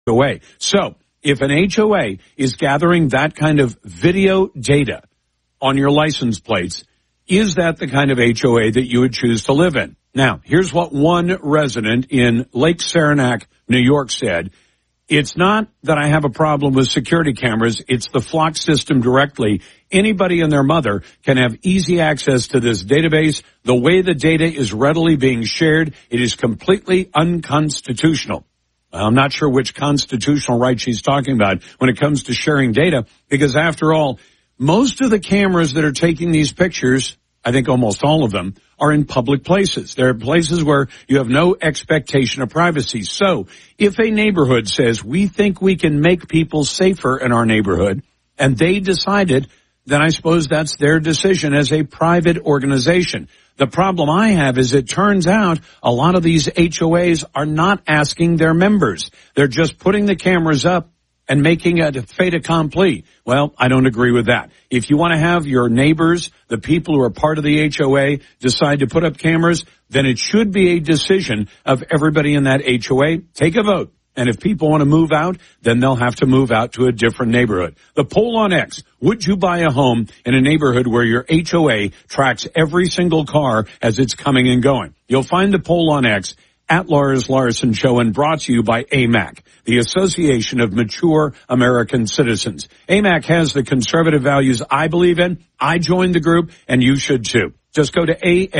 HOA. So if an HOA is gathering that kind of video data on your license plates, is that the kind of HOA that you would choose to live in? Now, here's what one resident in Lake Saranac, New York said. It's not that I have a problem with security cameras. It's the Flock system directly. Anybody and their mother can have easy access to this database. The way the data is readily being shared, it is completely unconstitutional. I'm not sure which constitutional right she's talking about when it comes to sharing data, because after all, most of the cameras that are taking these pictures, I think almost all of them, are in public places. There are places where you have no expectation of privacy. So if a neighborhood says, we think we can make people safer in our neighborhood, and they decided, then I suppose that's their decision as a private organization. The problem I have is it turns out a lot of these HOAs are not asking their members. They're just putting the cameras up and making it a fait accompli. Well, I don't agree with that. If you want to have your neighbors, the people who are part of the HOA, decide to put up cameras, then it should be a decision of everybody in that HOA. Take a vote. And if people want to move out, then they'll have to move out to a different neighborhood. The poll on X, would you buy a home in a neighborhood where your HOA tracks every single car as it's coming and going? You'll find the poll on X at Lars Larson Show, and brought to you by AMAC, the Association of Mature American Citizens. AMAC has the conservative values I believe in. I joined the group, and you should too. Just go to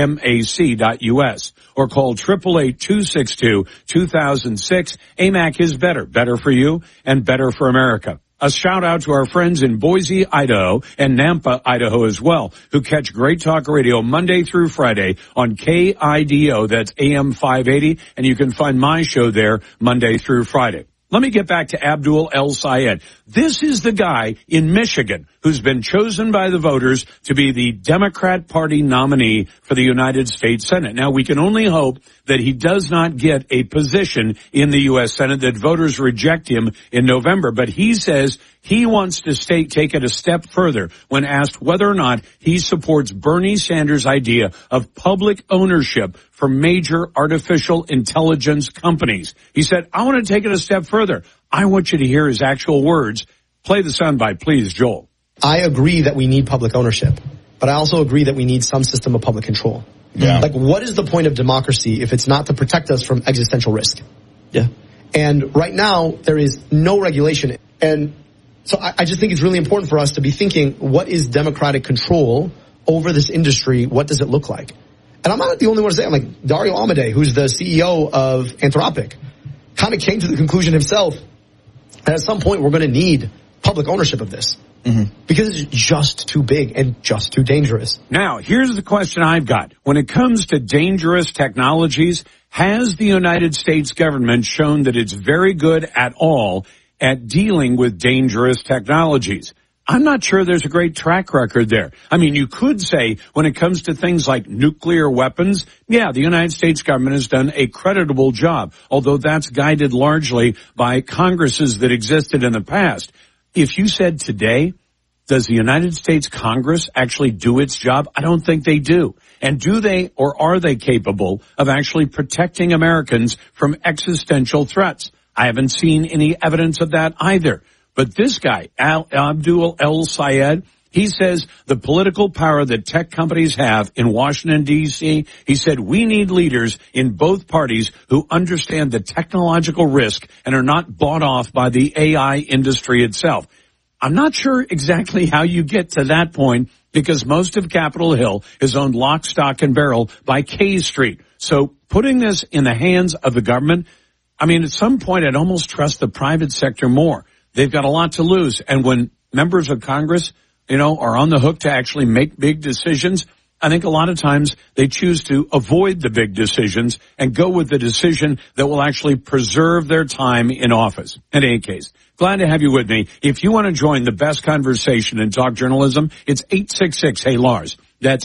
amac.us or call 888-262-2006. AMAC is better. Better for you and better for America. A shout out to our friends in Boise, Idaho, and Nampa, Idaho as well, who catch Great Talk Radio Monday through Friday on KIDO, that's AM 580, and you can find my show there Monday through Friday. Let me get back to Abdul El-Sayed. This is the guy in Michigan who's been chosen by the voters to be the Democrat Party nominee for the United States Senate. Now, we can only hope that he does not get a position in the U.S. Senate, that voters reject him in November. But he says he wants to take it a step further when asked whether or not he supports Bernie Sanders' idea of public ownership for major artificial intelligence companies. He said, I want to take it a step further. I want you to hear his actual words. Play the soundbite, please, Joel. I agree that we need public ownership, but I also agree that we need some system of public control. Yeah. Like, what is the point of democracy if it's not to protect us from existential risk? Yeah. And right now, there is no regulation. And so I just think it's really important for us to be thinking, what is democratic control over this industry? What does it look like? And I'm not the only one to say it. Like, Dario Amodei, who's the CEO of Anthropic, kind of came to the conclusion himself that at some point we're going to need public ownership of this. Mm-hmm. Because it's just too big and just too dangerous. Now, here's the question I've got. When it comes to dangerous technologies, has the United States government shown that it's very good at all at dealing with dangerous technologies? I'm not sure there's a great track record there. I mean, you could say when it comes to things like nuclear weapons, yeah, the United States government has done a creditable job, although that's guided largely by Congresses that existed in the past. If you said today, does the United States Congress actually do its job? I don't think they do. And do they, or are they capable of actually protecting Americans from existential threats? I haven't seen any evidence of that either. But this guy, Abdul El-Sayed, he says the political power that tech companies have in Washington, D.C., he said we need leaders in both parties who understand the technological risk and are not bought off by the AI industry itself. I'm not sure exactly how you get to that point because most of Capitol Hill is owned lock, stock, and barrel by K Street. So putting this in the hands of the government, I mean, at some point I'd almost trust the private sector more. They've got a lot to lose. And when members of Congress, are on the hook to actually make big decisions, I think a lot of times they choose to avoid the big decisions and go with the decision that will actually preserve their time in office. In any case, glad to have you with me. If you want to join the best conversation in talk journalism, it's 866-HEY-LARS. That's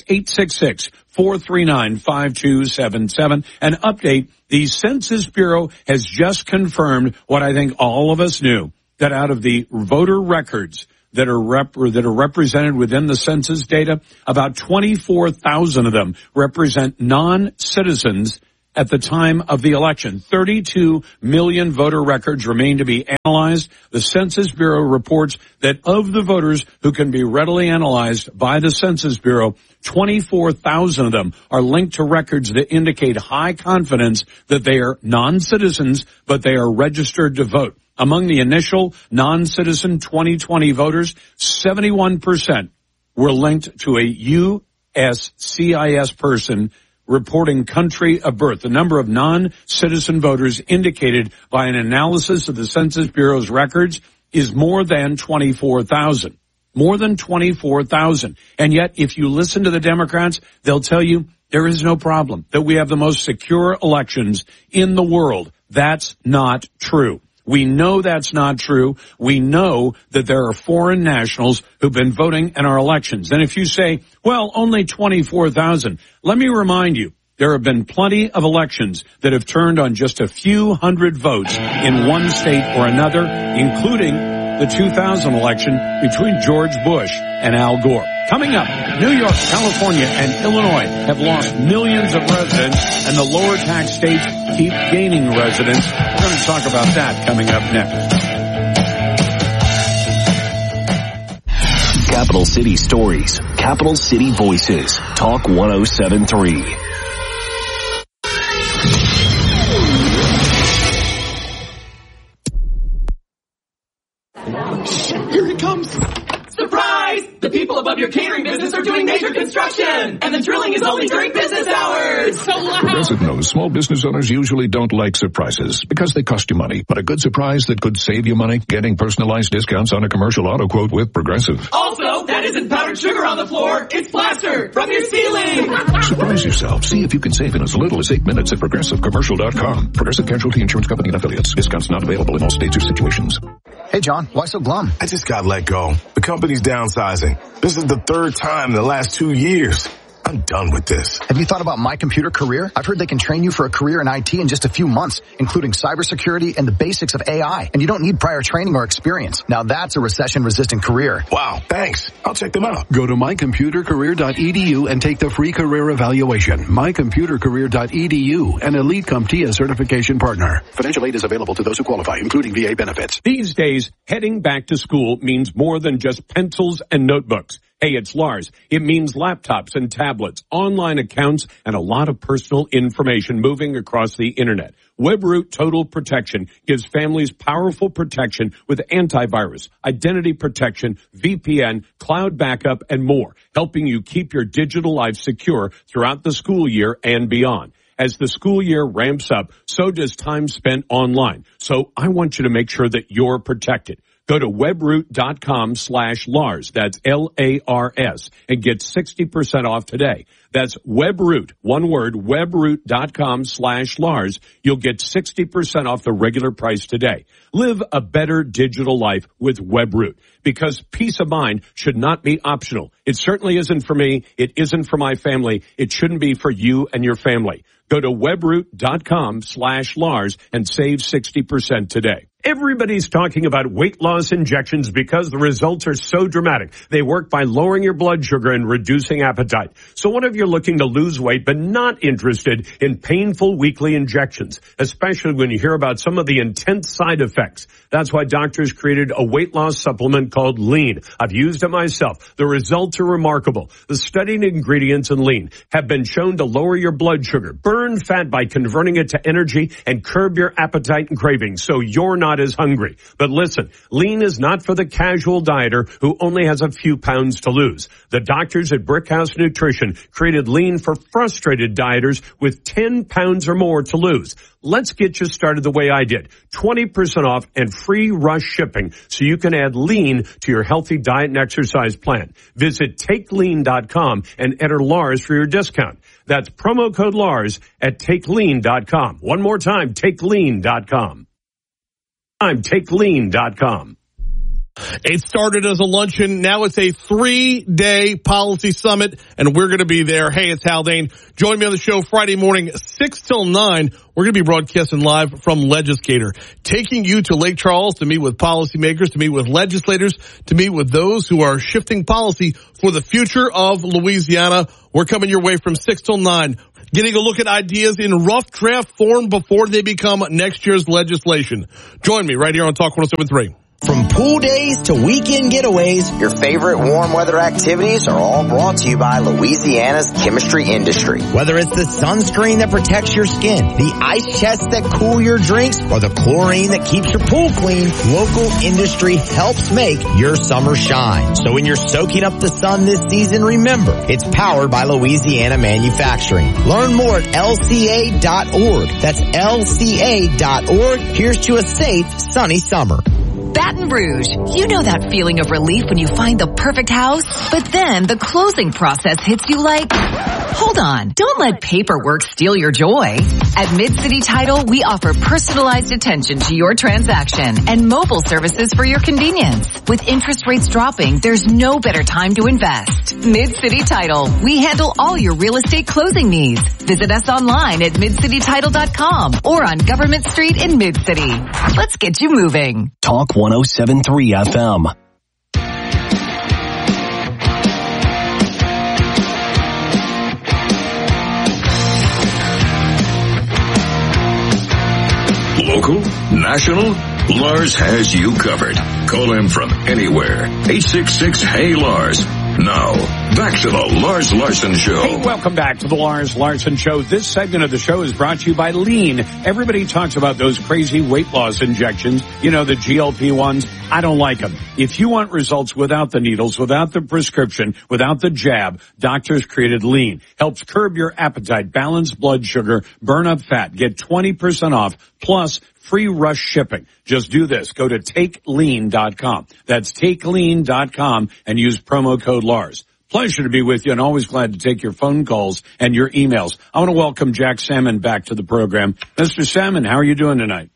866-439-5277. An update, the Census Bureau has just confirmed what I think all of us knew, that out of the voter records that are represented within the census data, about 24,000 of them represent non-citizens at the time of the election. 32 million voter records remain to be analyzed. The Census Bureau reports that of the voters who can be readily analyzed by the Census Bureau, 24,000 of them are linked to records that indicate high confidence that they are non-citizens, but they are registered to vote. Among the initial non-citizen 2020 voters, 71% were linked to a USCIS person reporting country of birth. The number of non-citizen voters indicated by an analysis of the Census Bureau's records is more than 24,000. More than 24,000. And yet, if you listen to the Democrats, they'll tell you there is no problem, that we have the most secure elections in the world. That's not true. We know that's not true. We know that there are foreign nationals who've been voting in our elections. And if you say, well, only 24,000, let me remind you, there have been plenty of elections that have turned on just a few hundred votes in one state or another, including the 2000 election between George Bush and Al Gore. Coming up, New York, California, and Illinois have lost millions of residents, and the lower tax states keep gaining residents. We're going to talk about that coming up next. Capital City Stories, Capital City Voices, Talk 107.3. Here he comes. Surprise! The people above your catering business are doing major construction, and the drilling is only during business hours. So loud. Progressive knows small business owners usually don't like surprises because they cost you money. But a good surprise that could save you money, getting personalized discounts on a commercial auto quote with Progressive. Also, that isn't powdered sugar on the floor. It's plaster from your ceiling. Surprise yourself. See if you can save in as little as 8 minutes at ProgressiveCommercial.com. Progressive Casualty Insurance Company and Affiliates. Discounts not available in all states or situations. Hey, John, why so glum? I just got let go. The company's downsizing. This is the third time in the last 2 years. I'm done with this. Have you thought about My Computer Career? I've heard they can train you for a career in IT in just a few months, including cybersecurity and the basics of AI. And you don't need prior training or experience. Now that's a recession-resistant career. Wow, thanks. I'll check them out. Go to mycomputercareer.edu and take the free career evaluation. Mycomputercareer.edu, an Elite CompTIA certification partner. Financial aid is available to those who qualify, including VA benefits. These days, heading back to school means more than just pencils and notebooks. Hey, it's Lars. It means laptops and tablets, online accounts, and a lot of personal information moving across the internet. WebRoot Total Protection gives families powerful protection with antivirus, identity protection, VPN, cloud backup, and more, helping you keep your digital life secure throughout the school year and beyond. As the school year ramps up, so does time spent online. So I want you to make sure that you're protected. Go to webroot.com/Lars. That's Lars, and get 60% off today. That's WebRoot, one word, webroot.com/Lars. You'll get 60% off the regular price today. Live a better digital life with WebRoot, because peace of mind should not be optional. It certainly isn't for me. It isn't for my family. It shouldn't be for you and your family. Go to webroot.com/Lars and save 60% today. Everybody's talking about weight loss injections because the results are so dramatic. They work by lowering your blood sugar and reducing appetite. So what if you're looking to lose weight but not interested in painful weekly injections, especially when you hear about some of the intense side effects? That's why doctors created a weight loss supplement called Lean. I've used it myself. The results are remarkable. The studied ingredients in Lean have been shown to lower your blood sugar, burn fat by converting it to energy, and curb your appetite and cravings so you're not as hungry. But listen, Lean is not for the casual dieter who only has a few pounds to lose. The doctors at Brickhouse Nutrition created Lean for frustrated dieters with 10 pounds or more to lose. Let's get you started the way I did. 20% off and free rush shipping so you can add Lean to your healthy diet and exercise plan. Visit TakeLean.com and enter Lars for your discount. That's promo code Lars at TakeLean.com. One more time, TakeLean.com. I'm TakeLean.com. It started as a luncheon. Now it's a 3-day policy summit, and we're going to be there. Hey, it's Haldane. Join me on the show Friday morning, 6 till 9. We're going to be broadcasting live from Legislator, taking you to Lake Charles to meet with policymakers, to meet with legislators, to meet with those who are shifting policy for the future of Louisiana. We're coming your way from 6 till 9. getting a look at ideas in rough draft form before they become next year's legislation. Join me right here on Talk 107.3. From pool days to weekend getaways, your favorite warm weather activities are all brought to you by Louisiana's chemistry industry. Whether it's the sunscreen that protects your skin, the ice chests that cool your drinks, or the chlorine that keeps your pool clean, local industry helps make your summer shine. So when you're soaking up the sun this season, remember, it's powered by Louisiana Manufacturing. Learn more at lca.org. That's lca.org. Here's to a safe, sunny summer. Baton Rouge. You know that feeling of relief when you find the perfect house, but then the closing process hits you like, hold on, don't let paperwork steal your joy. At Mid-City Title, we offer personalized attention to your transaction and mobile services for your convenience. With interest rates dropping, there's no better time to invest. Mid-City Title. We handle all your real estate closing needs. Visit us online at midcitytitle.com or on Government Street in Mid-City. Let's get you moving. Talk 107.3 FM. Local, national, Lars has you covered. Call him from anywhere. 866-HEY-LARS. Now, back to the Lars Larson Show. Hey, welcome back to the Lars Larson Show. This segment of the show is brought to you by Lean. Everybody talks about those crazy weight loss injections. You know, the GLP ones. I don't like them. If you want results without the needles, without the prescription, without the jab, doctors created Lean. Helps curb your appetite, balance blood sugar, burn up fat, get 20% off, plus free rush shipping. Just do this. Go to TakeLean.com. That's TakeLean.com and use promo code Lars. Pleasure to be with you and always glad to take your phone calls and your emails. I want to welcome Jack Salmon back to the program. Mr. Salmon, how are you doing tonight?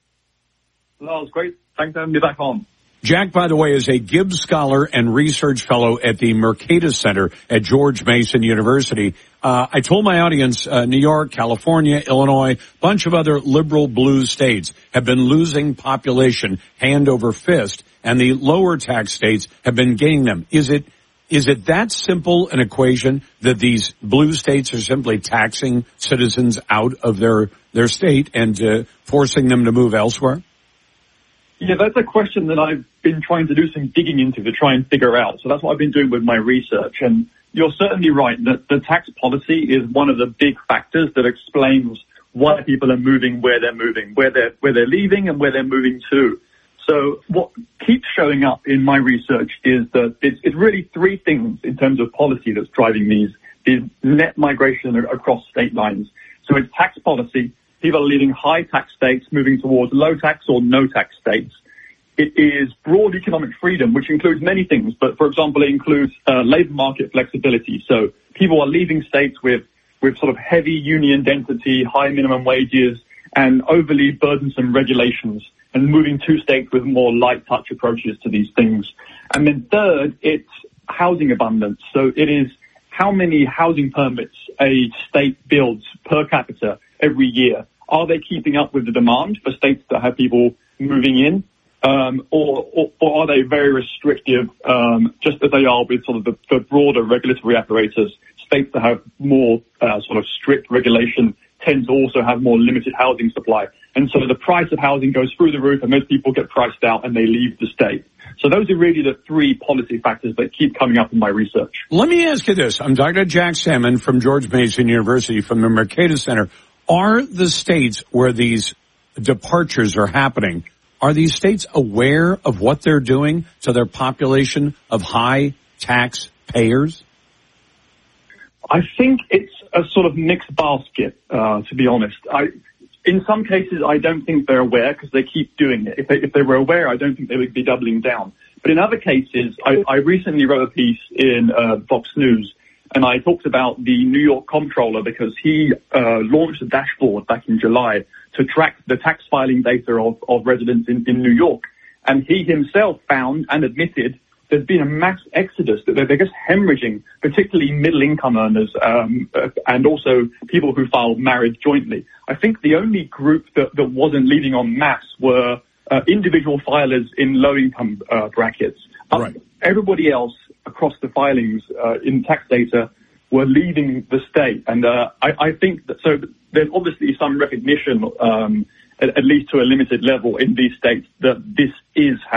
Well, it's great. Thanks for having me back on. Jack, by the way, is a Gibbs Scholar and Research Fellow at the Mercatus Center at George Mason University. I told my audience, New York, California, Illinois, bunch of other liberal blue states have been losing population hand over fist, and the lower tax states have been gaining them. Is it that simple an equation that these blue states are simply taxing citizens out of their state and forcing them to move elsewhere? Yeah, that's a question that I've been trying to do some digging into to try and figure out. So that's what I've been doing with my research. And you're certainly right that the tax policy is one of the big factors that explains why people are moving where they're moving, where they're leaving and where they're moving to. So what keeps showing up in my research is that it's really three things in terms of policy that's driving these net migration across state lines. So it's tax policy. People are leaving high tax states, moving towards low tax or no tax states. It is broad economic freedom, which includes many things, but for example, it includes labor market flexibility. So people are leaving states with sort of heavy union density, high minimum wages, and overly burdensome regulations, and moving to states with more light touch approaches to these things. And then third, it's housing abundance. So it is how many housing permits a state builds per capita every year. Are they keeping up with the demand for states that have people moving in? Or are they very restrictive, just as they are with sort of the broader regulatory apparatus? States that have more sort of strict regulation tend to also have more limited housing supply. And so the price of housing goes through the roof and most people get priced out and they leave the state. So those are really the three policy factors that keep coming up in my research. Let me ask you this. I'm talking to Jack Salmon from George Mason University from the Mercatus Center. Are the states where these departures are happening, are these states aware of what they're doing to their population of high tax payers? I think it's a sort of mixed basket, to be honest. In some cases, I don't think they're aware because they keep doing it. If they were aware, I don't think they would be doubling down. But in other cases, I recently wrote a piece in Fox News, and I talked about the New York comptroller because he launched a dashboard back in July to track the tax filing data of residents in New York. And he himself found and admitted there's been a mass exodus, that they're just hemorrhaging, particularly middle-income earners and also people who file married jointly. I think the only group that wasn't leaving en masse were individual filers in low-income brackets. Right. Everybody else across the filings in tax data were leaving the state. And I think that, so there's obviously some recognition, at least to a limited level in these states, that this is how